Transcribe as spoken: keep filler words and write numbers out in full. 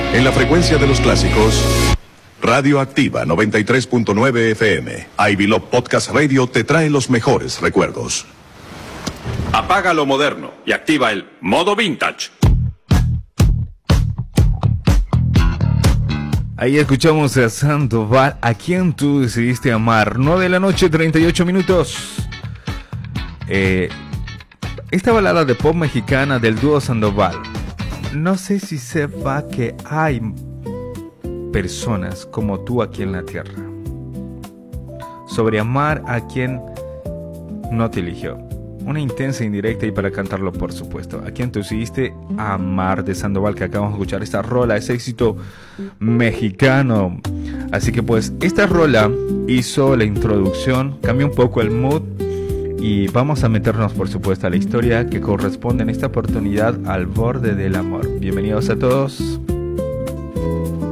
En la frecuencia de los clásicos, Radio Activa noventa y tres punto nueve F M. Ivy Love Podcast Radio te trae los mejores recuerdos. Apaga lo moderno y activa el modo vintage. Ahí escuchamos a Sandoval, a quien tú decidiste amar. nueve de la noche, treinta y ocho minutos. Eh, esta balada de pop mexicana del dúo Sandoval. No sé si sepa que hay personas como tú aquí en la tierra. Sobre amar a quien no te eligió. Una intensa indirecta y para cantarlo, por supuesto. A quien tú decidiste amar, de Sandoval, que acabamos de escuchar esta rola, ese éxito mexicano. Así que pues esta rola hizo la introducción, cambió un poco el mood y vamos a meternos, por supuesto, a la historia que corresponde en esta oportunidad al borde del amor. Bienvenidos a todos.